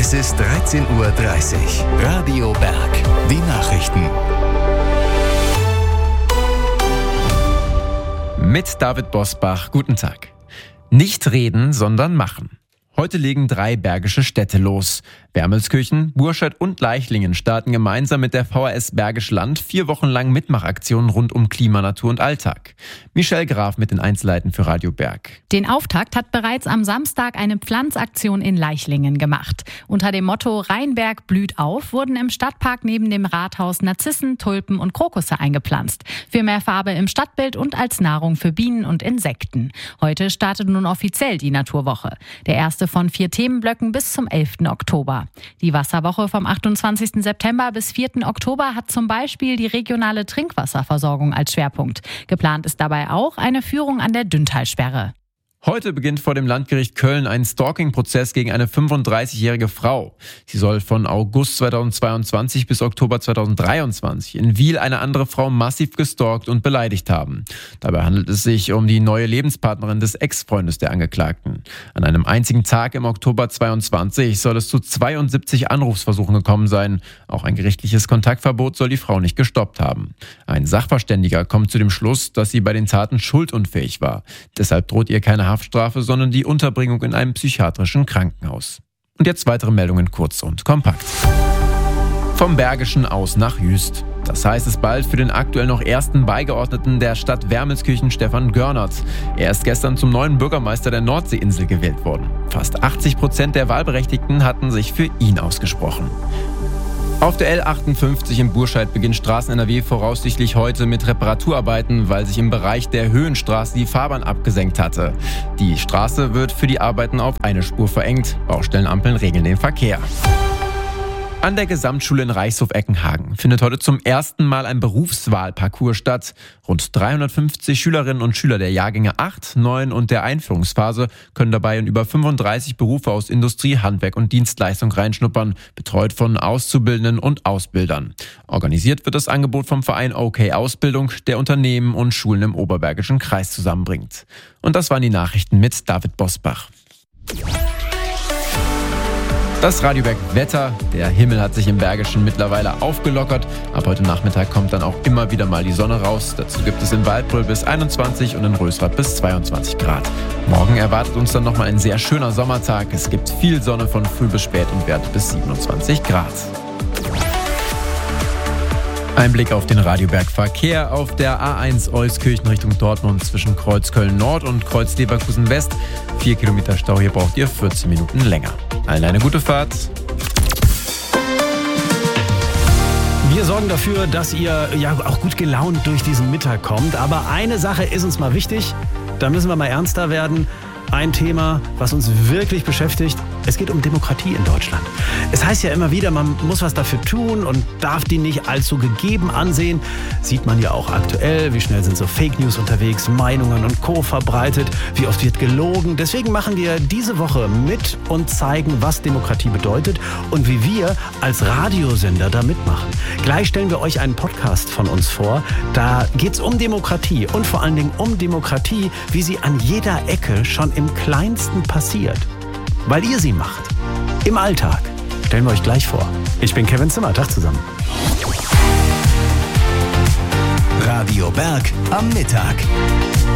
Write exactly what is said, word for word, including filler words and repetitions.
Es ist dreizehn Uhr dreißig. Radio Berg. Die Nachrichten. Mit David Bosbach. Guten Tag. Nicht reden, sondern machen. Heute legen drei bergische Städte los. Wermelskirchen, Burscheid und Leichlingen starten gemeinsam mit der V H S Bergisch Land vier Wochen lang Mitmachaktionen rund um Klima, Natur und Alltag. Michelle Graf mit den Einzelheiten für Radio Berg. Den Auftakt hat bereits am Samstag eine Pflanzaktion in Leichlingen gemacht. Unter dem Motto Rheinberg blüht auf wurden im Stadtpark neben dem Rathaus Narzissen, Tulpen und Krokusse eingepflanzt. Für mehr Farbe im Stadtbild und als Nahrung für Bienen und Insekten. Heute startet nun offiziell die Naturwoche. Der erste von vier Themenblöcken bis zum elften Oktober. Die Wasserwoche vom achtundzwanzigsten September bis vierten Oktober hat zum Beispiel die regionale Trinkwasserversorgung als Schwerpunkt. Geplant ist dabei auch eine Führung an der Dünntalsperre. Heute beginnt vor dem Landgericht Köln ein Stalking-Prozess gegen eine fünfunddreißigjährige Frau. Sie soll von August zweitausendzweiundzwanzig bis Oktober zweitausenddreiundzwanzig in Wiel eine andere Frau massiv gestalkt und beleidigt haben. Dabei handelt es sich um die neue Lebenspartnerin des Ex-Freundes der Angeklagten. An einem einzigen Tag im Oktober zweiundzwanzig soll es zu zweiundsiebzig Anrufsversuchen gekommen sein. Auch ein gerichtliches Kontaktverbot soll die Frau nicht gestoppt haben. Ein Sachverständiger kommt zu dem Schluss, dass sie bei den Taten schuldunfähig war. Deshalb droht ihr keine Haftstrafe, sondern die Unterbringung in einem psychiatrischen Krankenhaus. Und jetzt weitere Meldungen kurz und kompakt. Vom Bergischen aus nach Jüst. Das heißt es bald für den aktuell noch ersten Beigeordneten der Stadt Wermelskirchen, Stefan Görnert. Er ist gestern zum neuen Bürgermeister der Nordseeinsel gewählt worden. Fast achtzig Prozent der Wahlberechtigten hatten sich für ihn ausgesprochen. Auf der L achtundfünfzig in Burscheid beginnt Straßen-N R W voraussichtlich heute mit Reparaturarbeiten, weil sich im Bereich der Höhenstraße die Fahrbahn abgesenkt hatte. Die Straße wird für die Arbeiten auf eine Spur verengt. Baustellenampeln regeln den Verkehr. An der Gesamtschule in Reichshof-Eckenhagen findet heute zum ersten Mal ein Berufswahlparcours statt. Rund dreihundertfünfzig Schülerinnen und Schüler der Jahrgänge acht, neun und der Einführungsphase können dabei in über fünfunddreißig Berufe aus Industrie, Handwerk und Dienstleistung reinschnuppern, betreut von Auszubildenden und Ausbildern. Organisiert wird das Angebot vom Verein OK Ausbildung, der Unternehmen und Schulen im Oberbergischen Kreis zusammenbringt. Und das waren die Nachrichten mit David Bosbach. Das Radio Berg Wetter. Der Himmel hat sich im Bergischen mittlerweile aufgelockert. Ab heute Nachmittag kommt dann auch immer wieder mal die Sonne raus. Dazu gibt es in Waldbröl bis einundzwanzig und in Rösrath bis zweiundzwanzig Grad. Morgen erwartet uns dann nochmal ein sehr schöner Sommertag. Es gibt viel Sonne von früh bis spät und Wert bis siebenundzwanzig Grad. Ein Blick auf den Radioberg-Verkehr auf der A eins Euskirchen Richtung Dortmund zwischen Kreuzköln Nord und Kreuz Leverkusen West. Vier Kilometer Stau, hier braucht ihr vierzehn Minuten länger. Allen eine gute Fahrt. Wir sorgen dafür, dass ihr ja auch gut gelaunt durch diesen Mittag kommt. Aber eine Sache ist uns mal wichtig, da müssen wir mal ernster werden. Ein Thema, was uns wirklich beschäftigt. Es geht um Demokratie in Deutschland. Es heißt ja immer wieder, man muss was dafür tun und darf die nicht allzu gegeben ansehen. Sieht man ja auch aktuell, wie schnell sind so Fake News unterwegs, Meinungen und Co. verbreitet, wie oft wird gelogen. Deswegen machen wir diese Woche mit und zeigen, was Demokratie bedeutet und wie wir als Radiosender da mitmachen. Gleich stellen wir euch einen Podcast von uns vor. Da geht es um Demokratie und vor allen Dingen um Demokratie, wie sie an jeder Ecke schon im Kleinsten passiert. Weil ihr sie macht. Im Alltag. Stellen wir euch gleich vor. Ich bin Kevin Zimmer. Tag zusammen. Radio Berg am Mittag.